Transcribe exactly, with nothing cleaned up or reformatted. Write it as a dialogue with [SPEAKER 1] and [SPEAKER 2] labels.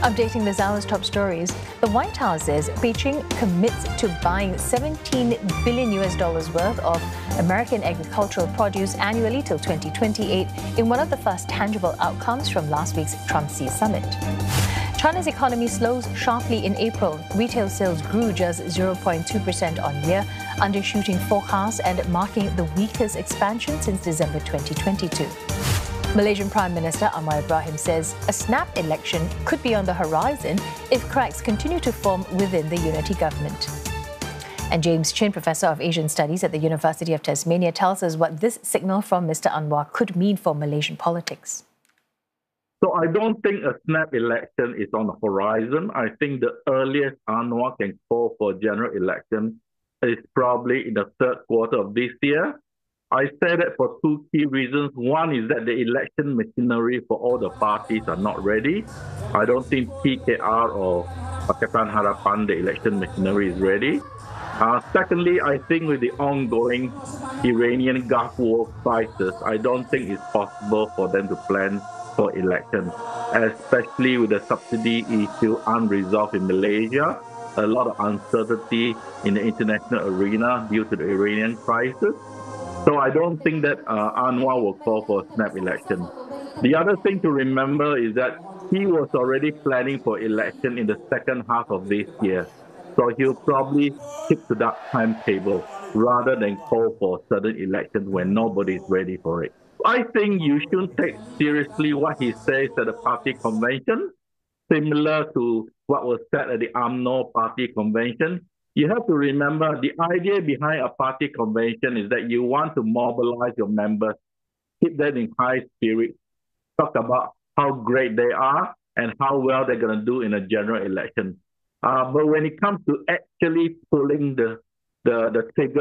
[SPEAKER 1] Updating this hour's top stories, the White House says Beijing commits to buying seventeen billion U S dollars worth of American agricultural produce annually till twenty twenty-eight in one of the first tangible outcomes from last week's Trump-Xi summit. China's economy slows sharply in April. Retail sales grew just zero point two percent on year, undershooting forecasts and marking the weakest expansion since December twenty twenty-two. Malaysian Prime Minister Anwar Ibrahim says a snap election could be on the horizon if cracks continue to form within the unity government. And James Chin, Professor of Asian Studies at the University of Tasmania, tells us what this signal from Mister Anwar could mean for Malaysian politics.
[SPEAKER 2] So I don't think a snap election is on the horizon. I think the earliest Anwar can call for a general election is probably in the third quarter of this year. I say that for two key reasons. One is that the election machinery for all the parties are not ready. I don't think P K R or Pakatan Harapan, the election machinery, is ready. Uh, secondly, I think with the ongoing Iranian Gulf War crisis, I don't think it's possible for them to plan for elections, especially with the subsidy issue unresolved in Malaysia, a lot of uncertainty in the international arena due to the Iranian crisis. So I don't think that uh, Anwar will call for a snap election. The other thing to remember is that he was already planning for election in the second half of this year. So he'll probably stick to that timetable rather than call for a sudden election when nobody's ready for it. I think you should take seriously what he says at the party convention, similar to what was said at the U M N O party convention. You have to remember the idea behind a party convention is that you want to mobilize your members, keep them in high spirits, talk about how great they are and how well they're going to do in a general election. Uh, but when it comes to actually pulling the, the, the trigger